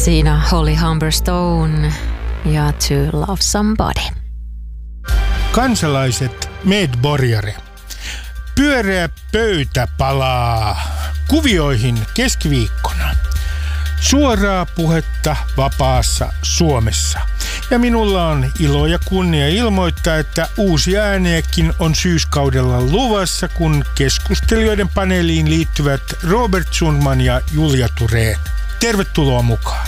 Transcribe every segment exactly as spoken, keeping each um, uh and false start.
Siinä Holly Humberstone ja To Love Somebody. Kansalaiset medborgare. Pyöreä pöytä palaa kuvioihin keskiviikkona. Suoraa puhetta vapaassa Suomessa. Ja minulla on ilo ja kunnia ilmoittaa, että uusia ääniäkin on syyskaudella luvassa, kun keskustelijoiden paneeliin liittyvät Robert Sundman ja Julia Thurén. Tervetuloa mukaan.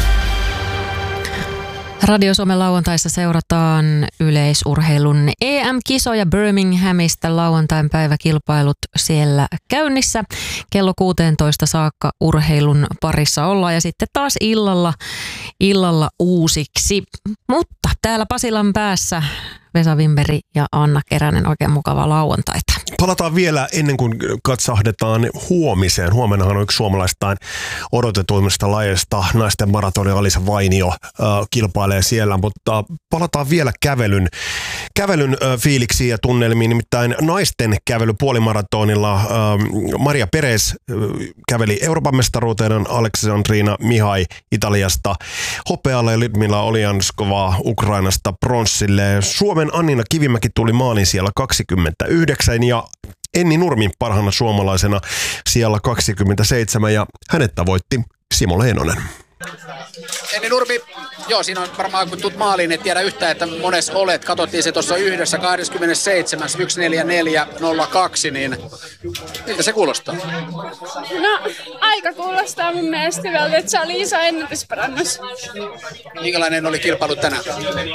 Radio Suomen lauantaissa seurataan yleisurheilun E M-kisoja Birminghamista. Lauantain päiväkilpailut siellä käynnissä. Kello kuusitoista saakka urheilun parissa ollaan ja sitten taas illalla, illalla uusiksi. Mutta täällä Pasilan päässä Vesa Wimberi ja Anna Keränen, oikein mukavaa lauantaita. Palataan vielä ennen kuin katsahdetaan huomiseen. Huomennahan on yksi suomalaistain odotetuimmista lajeista. Naisten maratoni Alisa Vainio äh, kilpailee siellä, mutta palataan vielä kävelyn, kävelyn äh, fiiliksiin ja tunnelmiin. Nimittäin naisten kävely puolimaratonilla äh, Maria Perez äh, käveli Euroopan mestaruuteen Aleksandrina Mihai Italiasta hopealle ja Lyudmila Oljanskova Ukrainasta pronssille. Suomen Annina Kivimäki tuli maalin siellä kaksikymmentäyhdeksän ja Enni Nurmi parhaana suomalaisena siellä kaksikymmentäseitsemän ja hänet tavoitti Simo Leinonen. Enni Nurmi, joo, siinä on varmaan kun tuut maaliin, et tiedä yhtään, että mones olet. Katsottiin se tuossa yhdessä kaksikymmentäseitsemän yksi neljä neljä nolla kaksi, niin miltä se kuulostaa? No, aika kuulostaa mun mielestä hyvältä, että se oli iso ennätysparannus. Minkälainen oli kilpailu tänään?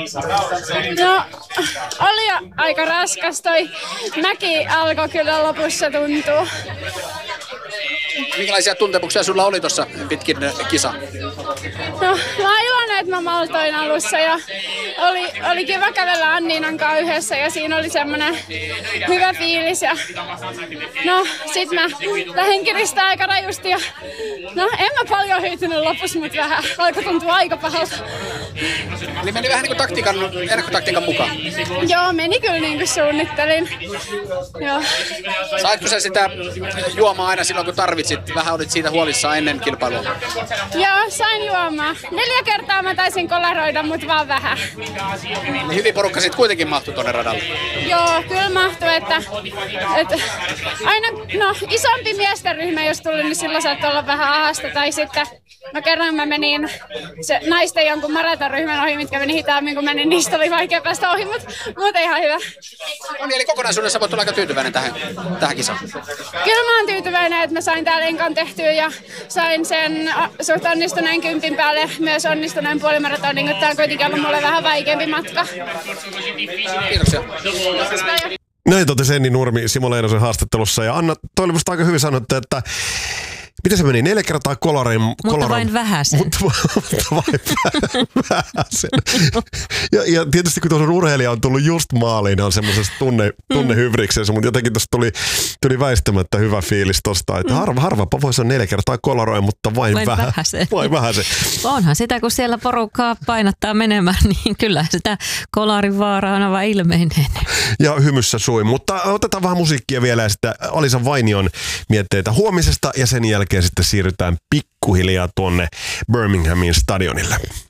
No, oli jo aika raskas. Toi mäki alkoi kyllä lopussa tuntua. Minkälaisia tuntemuksia sulla oli tuossa pitkin kisa? No, mä oon iloinen, että mä maltoin alussa ja oli, oli kiva kävellä Anniinan kanssa yhdessä ja siinä oli semmoinen hyvä fiilis. Ja, no, sit mä lähdin kiristää aika rajusti ja no, en mä paljon hyytynyt lopussa, mutta vähän alkoi tuntua aika pahalta. Eli meni vähän niin kuin taktiikan, ennakkotaktiikan mukaan? Joo, meni kyllä niin kuin suunnittelin. Joo. Saitko sä sitä juomaa aina silloin, kun tarvitsit? Vähän olit siitä huolissaan ennen kilpailua. Joo, sain juomaa. Neljä kertaa mä taisin kolaroida, mutta vaan vähän. Niin hyvin porukka sit kuitenkin mahtui tonne radalle. Joo, kyllä mahtui, että, että aina no, isompi miesten ryhmä, jos tuli, niin silloin saattoi olla vähän ahasta. Tai sitten, no kerran mä menin se naisten jonkun maratonryhmän ohi, mitkä meni hitaammin, kun menin, niistä oli vaikea päästä ohi, mutta muuten ihan hyvä. No niin, eli kokonaisuudessa voit olla aika tyytyväinen tähän, tähän kisaan. Kyllä mä oon tyytyväinen, että mä sain täällä enkan tehtyä ja sain sen suht onnistuneen kympin päälle myös onnistuneen puolimaratonin, kun tää on kuitenkin ollut mulle vähän vaikeampi matka. Kiitoksia. Näin totesi Enni Nurmi Simo Leinosen haastattelussa ja Anna, toi oli musta aika hyvin sanottu, että miten se meni? Neljä kertaa kolarin. Mutta kolarin, vain vähäsen. Mutta, mutta vain vähäsen. Ja, ja tietysti kun tuossa urheilija on tullut just maaliin, niin on semmoisessa tunne, tunnehybriksessä, mutta jotenkin tuossa tuli, tuli väistämättä hyvä fiilis tosta, että harva, harvapa voisi olla neljä kertaa kolaroin, mutta vain, vain vähä, vähäsen. Vain vähäsen. Onhan sitä, kun siellä porukkaa painattaa menemään, niin kyllä sitä kolarin vaara on aivan ilmeinen. Ja hymyssä sui, mutta otetaan vähän musiikkia vielä ja sitten Alisa Vainion mietteitä huomisesta ja sen jälkeen sitten siirrytään pikkuhiljaa tuonne Birminghamin stadionille.